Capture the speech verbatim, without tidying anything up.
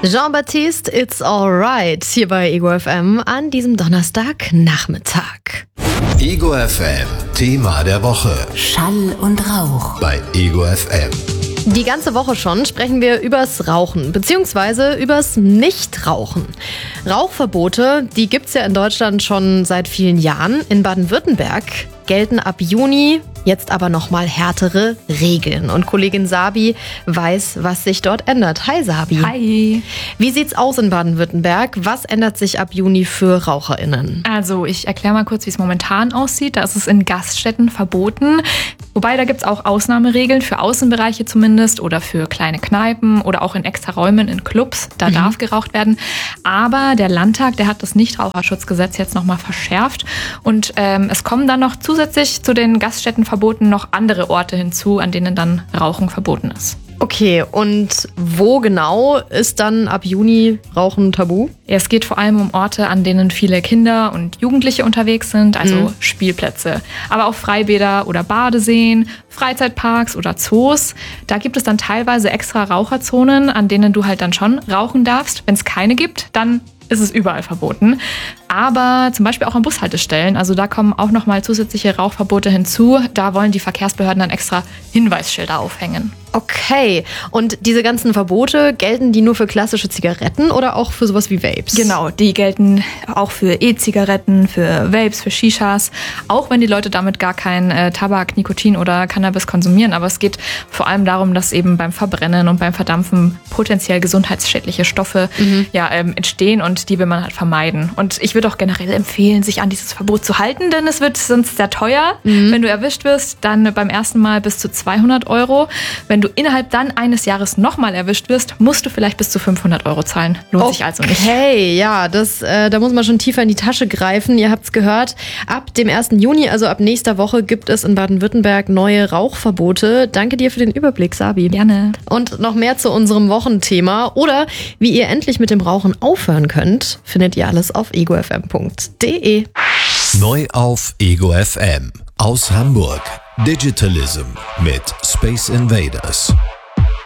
Jean-Baptiste, It's Alright, hier bei Ego F M an diesem Donnerstagnachmittag. Ego F M, Thema der Woche. Schall und Rauch. Bei Ego F M. Die ganze Woche schon sprechen wir übers Rauchen, beziehungsweise übers Nichtrauchen. Rauchverbote, die gibt's ja in Deutschland schon seit vielen Jahren. In Baden-Württemberg gelten ab Juni jetzt aber nochmal härtere Regeln. Und Kollegin Sabi weiß, was sich dort ändert. Hi Sabi. Hi. Wie sieht's aus in Baden-Württemberg? Was ändert sich ab Juni für RaucherInnen? Also ich erkläre mal kurz, wie es momentan aussieht. Da ist es in Gaststätten verboten. Wobei, da gibt es auch Ausnahmeregeln für Außenbereiche zumindest oder für kleine Kneipen oder auch in extra Räumen in Clubs. Da mhm. darf geraucht werden. Aber der Landtag, der hat das Nichtraucherschutzgesetz jetzt nochmal verschärft. Und ähm, es kommen dann noch zusätzlich zu den Gaststättenverboten noch andere Orte hinzu, an denen dann Rauchen verboten ist. Okay, und wo genau ist dann ab Juni Rauchen tabu? Es geht vor allem um Orte, an denen viele Kinder und Jugendliche unterwegs sind, also mhm. Spielplätze. Aber auch Freibäder oder Badeseen, Freizeitparks oder Zoos. Da gibt es dann teilweise extra Raucherzonen, an denen du halt dann schon rauchen darfst. Wenn es keine gibt, dann ist es überall verboten. Aber zum Beispiel auch an Bushaltestellen. Also da kommen auch nochmal zusätzliche Rauchverbote hinzu. Da wollen die Verkehrsbehörden dann extra Hinweisschilder aufhängen. Okay, und diese ganzen Verbote, gelten die nur für klassische Zigaretten oder auch für sowas wie Vapes? Genau, die gelten auch für E-Zigaretten, für Vapes, für Shishas, auch wenn die Leute damit gar kein äh, Tabak, Nikotin oder Cannabis konsumieren. Aber es geht vor allem darum, dass eben beim Verbrennen und beim Verdampfen potenziell gesundheitsschädliche Stoffe mhm. ja, ähm, entstehen und die will man halt vermeiden. Und ich würde auch generell empfehlen, sich an dieses Verbot zu halten, denn es wird sonst sehr teuer. Mhm. Wenn du erwischt wirst, dann beim ersten Mal bis zu zweihundert Euro. Wenn du innerhalb dann eines Jahres nochmal erwischt wirst, musst du vielleicht bis zu fünfhundert Euro zahlen. Lohnt okay, sich also nicht. Okay, ja, das, äh, da muss man schon tiefer in die Tasche greifen. Ihr habt's gehört, ab dem ersten Juni, also ab nächster Woche, gibt es in Baden-Württemberg neue Rauchverbote. Danke dir für den Überblick, Sabi. Gerne. Und noch mehr zu unserem Wochenthema oder wie ihr endlich mit dem Rauchen aufhören könnt, findet ihr alles auf ego f m punkt d e. Neu auf Ego F M. Aus Hamburg. Digitalism mit Space Invaders.